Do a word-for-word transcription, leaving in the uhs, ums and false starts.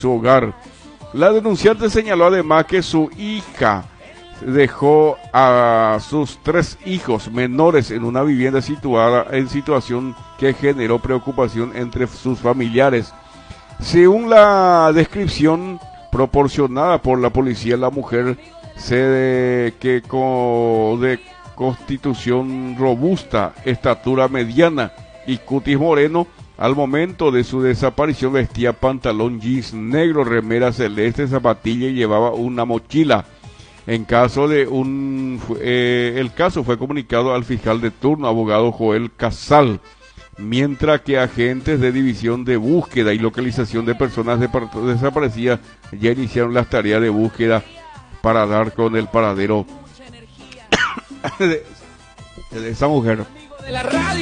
su hogar. La denunciante señaló además que su hija dejó a sus tres hijos menores en una vivienda situada en situación que generó preocupación entre sus familiares. Según la descripción proporcionada por la policía, la mujer se de, que co, de constitución robusta, estatura mediana y cutis moreno, al momento de su desaparición vestía pantalón jeans negro, remera celeste, zapatilla y llevaba una mochila. En caso de un, eh, el caso fue comunicado al fiscal de turno, abogado Joel Casal, mientras que agentes de división de búsqueda y localización de personas desaparecidas ya iniciaron las tareas de búsqueda para dar con el paradero de, de esa mujer.